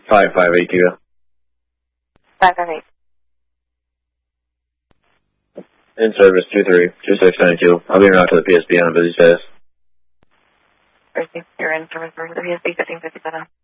5582. 558. In service 232692. I'll be en route to the PSB on a busy status. You're in service for the PSB 1557.